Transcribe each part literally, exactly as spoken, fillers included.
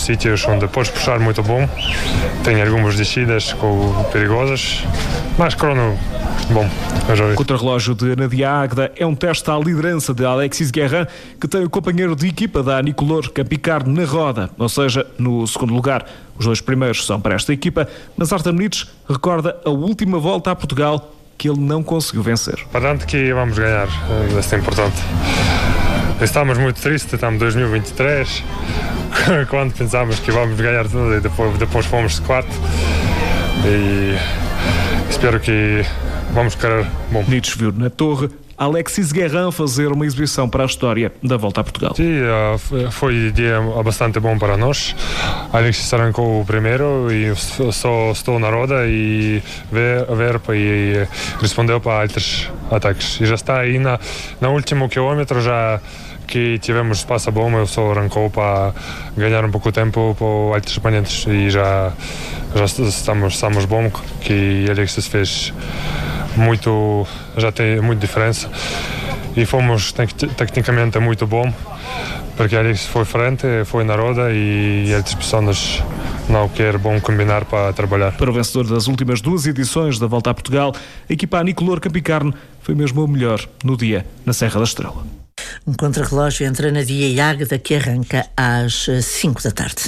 sítios onde podes puxar muito bom. Tem algumas descidas com, perigosas, mas crono bom. O contrarrelógio de Nadia Águeda é um teste à liderança de Alexis Guerrin, que tem o companheiro de equipa da Nicolor Capicar na roda, ou seja, no segundo lugar. Os dois primeiros são para esta equipa, mas Artem Nitsch recorda a última volta a Portugal que ele não conseguiu vencer. Para tanto que vamos ganhar, isso é importante. Estamos muito tristes, estamos em dois mil e vinte e três, quando pensámos que vamos ganhar tudo e depois, depois fomos de quarto. E espero que vamos querer bom. Nitsch viu na torre Alexis Guerrin fazer uma exibição para a história da volta a Portugal. Sim, foi um dia bastante bom para nós. Alexis arrancou o primeiro e só estou na roda e ver, ver e respondeu para outros ataques. E já está aí na, no último quilômetro, já que tivemos espaço bom, eu só arrancou para ganhar um pouco de tempo para outros oponentes e já, já estamos, estamos bom, que Alexis fez muito, já tem muita diferença e fomos tecnicamente muito bom, porque Alex foi frente, foi na roda e outras pessoas não querem bom combinar para trabalhar. Para o vencedor das últimas duas edições da Volta a Portugal, a equipa Nicolor Capicarne foi mesmo o melhor no dia na Serra da Estrela. Um contrarrelógio entre a Nadia e Águeda que arranca às cinco da tarde.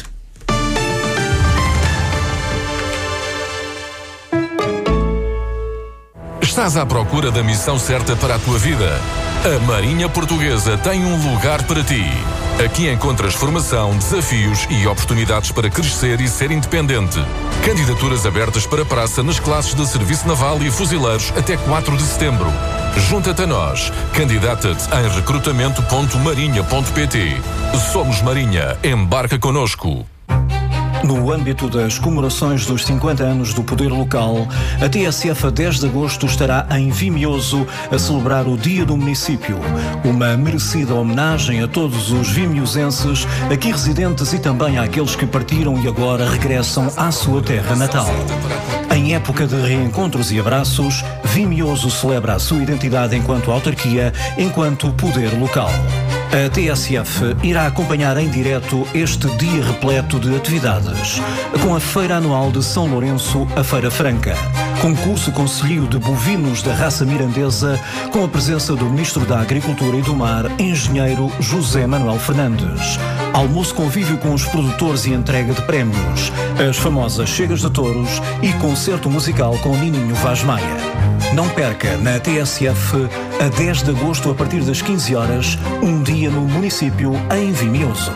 Estás à procura da missão certa para a tua vida? A Marinha Portuguesa tem um lugar para ti. Aqui encontras formação, desafios e oportunidades para crescer e ser independente. Candidaturas abertas para praça nas classes de Serviço Naval e Fuzileiros até quatro de setembro. Junta-te a nós. Candidata-te em recrutamento ponto marinha ponto pt. Somos Marinha. Embarca connosco. No âmbito das comemorações dos cinquenta anos do Poder Local, a T S F a dez de agosto estará em Vimioso a celebrar o Dia do Município. Uma merecida homenagem a todos os vimiosenses, aqui residentes e também àqueles que partiram e agora regressam à sua terra natal. Em época de reencontros e abraços, Vimioso celebra a sua identidade enquanto autarquia, enquanto poder local. A T S F irá acompanhar em direto este dia repleto de atividades, com a Feira Anual de São Lourenço, a Feira Franca, concurso concelhio de bovinos da raça mirandesa, com a presença do Ministro da Agricultura e do Mar, Engenheiro José Manuel Fernandes, almoço convívio com os produtores e entrega de prémios, as famosas chegas de touros e concerto musical com Nininho Vaz Maia. Não perca na T S F, a dez de agosto, a partir das quinze horas, um dia no município em Vimioso.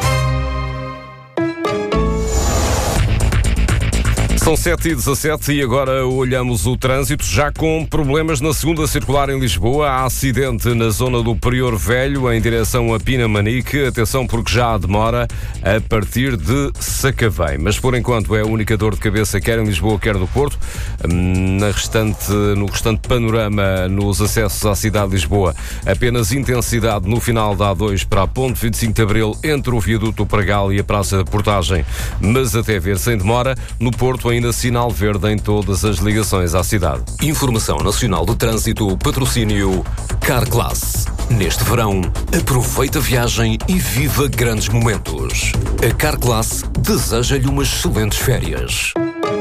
São sete e dezassete e agora olhamos o trânsito, já com problemas na segunda circular em Lisboa. Há acidente na zona do Prior Velho, em direção a Pinamanique. Atenção porque já há demora a partir de Sacavém. Mas por enquanto é a única dor de cabeça, quer em Lisboa, quer no Porto. Na restante, no restante panorama, nos acessos à cidade de Lisboa, apenas intensidade no final da A dois para a Ponte vinte e cinco de Abril, entre o Viaduto do Pragal e a Praça da Portagem. Mas até ver sem demora, no Porto ainda sinal verde em todas as ligações à cidade. Informação Nacional do Trânsito, patrocínio Carclass. Neste verão, aproveita a viagem e viva grandes momentos. A Carclass deseja-lhe umas excelentes férias.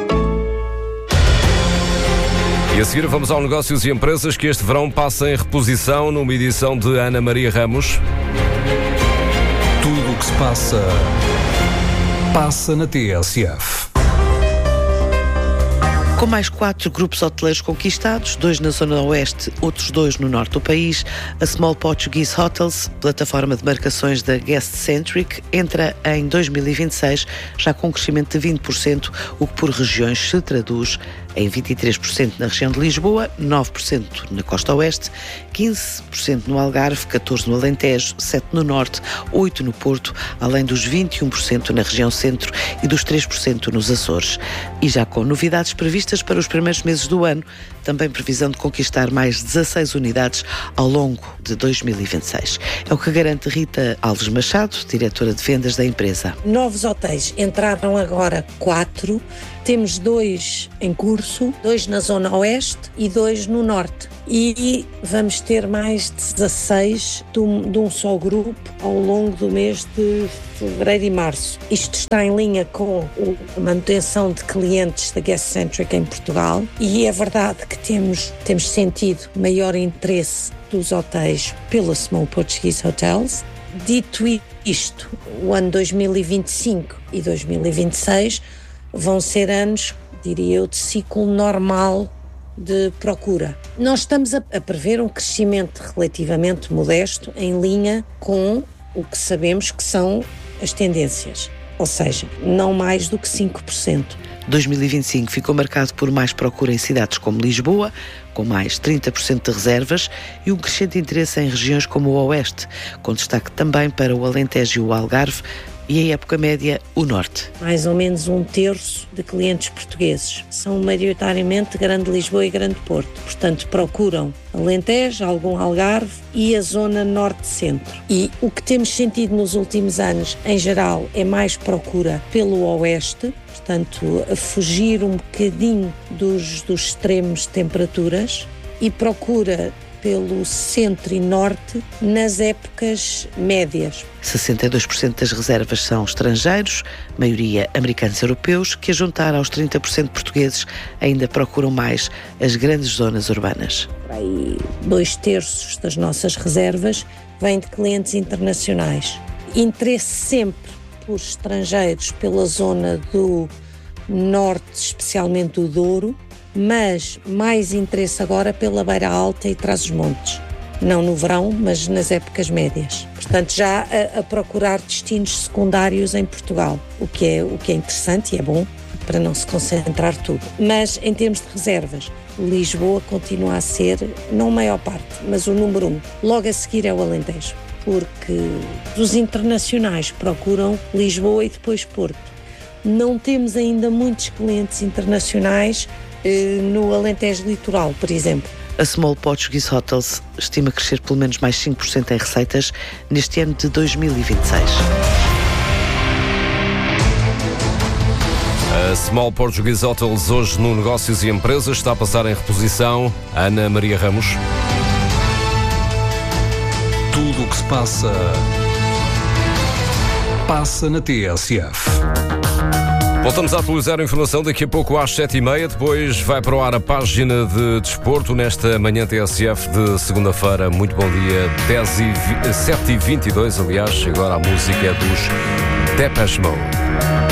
E a seguir vamos ao Negócios e Empresas, que este verão passa em reposição numa edição de Ana Maria Ramos. Tudo o que se passa, passa na T S F. Com mais quatro grupos hoteleiros conquistados, dois na zona oeste, outros dois no norte do país, a Small Portuguese Hotels, plataforma de marcações da Guest Centric, entra em dois mil e vinte e seis já com um crescimento de vinte por cento, o que por regiões se traduz em vinte e três por cento na região de Lisboa, nove por cento na costa oeste, quinze por cento no Algarve, catorze por cento no Alentejo, sete por cento no norte, oito por cento no Porto, além dos vinte e um por cento na região centro e dos três por cento nos Açores. E já com novidades previstas para os primeiros meses do ano, também previsão de conquistar mais dezasseis unidades ao longo de dois mil e vinte e seis. É o que garante Rita Alves Machado, diretora de vendas da empresa. Novos hotéis, entraram agora quatro, temos dois em curso, dois na zona oeste e dois no norte. E vamos ter mais dezasseis de um, de um só grupo ao longo do mês de fevereiro e março. Isto está em linha com a manutenção de clientes da Guest Centric em Portugal e é verdade que temos, temos sentido maior interesse dos hotéis pela Small Portuguese Hotels. Dito isto, o ano dois mil e vinte e cinco e dois mil e vinte e seis vão ser anos, diria eu, de ciclo normal de procura. Nós estamos a, a prever um crescimento relativamente modesto em linha com o que sabemos que são as tendências, ou seja, não mais do que cinco por cento. dois mil e vinte e cinco ficou marcado por mais procura em cidades como Lisboa, com mais trinta por cento de reservas, e um crescente interesse em regiões como o Oeste, com destaque também para o Alentejo e o Algarve, e em época média, o Norte. Mais ou menos um terço de clientes portugueses são maioritariamente Grande Lisboa e Grande Porto. Portanto, procuram Alentejo, algum Algarve e a zona Norte-Centro. E o que temos sentido nos últimos anos, em geral, é mais procura pelo Oeste, portanto, a fugir um bocadinho dos, dos extremos de temperaturas, e procura pelo centro e norte nas épocas médias. sessenta e dois por cento das reservas são estrangeiros, maioria americanos e europeus, que a juntar aos trinta por cento portugueses ainda procuram mais as grandes zonas urbanas. Aí, dois terços das nossas reservas vêm de clientes internacionais. Interesse sempre por estrangeiros pela zona do norte, especialmente o Douro, mas mais interesse agora pela Beira Alta e Trás-os-Montes. Não no verão, mas nas épocas médias. Portanto, já a, a procurar destinos secundários em Portugal, o que, é, o que é interessante e é bom para não se concentrar tudo. Mas em termos de reservas, Lisboa continua a ser, não a maior parte, mas o número um. Logo a seguir é o Alentejo, porque os internacionais procuram Lisboa e depois Porto. Não temos ainda muitos clientes internacionais no Alentejo Litoral, por exemplo. A Small Portuguese Hotels estima crescer pelo menos mais cinco por cento em receitas neste ano de dois mil e vinte e seis. A Small Portuguese Hotels hoje no Negócios e Empresas está a passar em reposição. Ana Maria Ramos. Tudo o que se passa passa na T S F. Voltamos a atualizar a informação daqui a pouco às sete e meia. Depois vai para o ar a página de desporto nesta manhã T S F de segunda-feira. Muito bom dia. sete e vinte e dois, aliás. Agora a música é dos Depeche Mode.